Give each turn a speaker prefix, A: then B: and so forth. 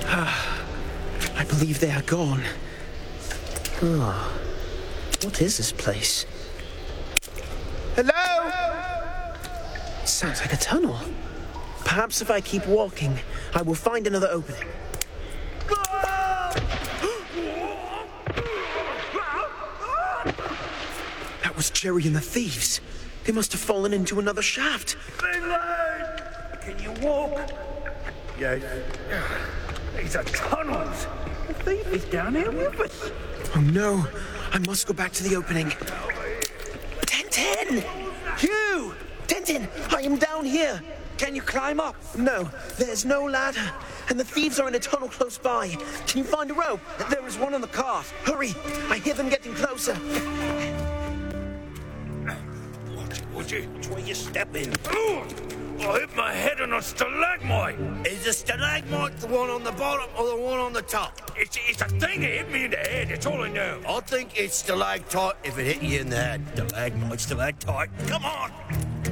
A: I believe they are gone. Oh, what is this place? Hello? Sounds like a tunnel. Perhaps if I keep walking, I will find another opening. That was Jerry and the thieves. They must have fallen into another shaft.
B: Finlay! Can you walk? Yes. These are tunnels. The thief is down here with us.
A: Oh no, I must go back to the opening. Tintin! You! Tintin, I am down here.
B: Can you climb up?
A: No, there's no ladder. And the thieves are in a tunnel close by. Can you find a rope?
B: There is one on the cart.
A: Hurry, I hear them getting closer.
B: Watch it, would you? It's where you step in. I hit my head on a stalagmite.
C: Is the stalagmite the one on the bottom or the one on the top?
B: It's a thing that hit me in the head. That's all I know.
C: I think it's stalactite if it hit you in the head. Stalagmite, stalactite. Come on!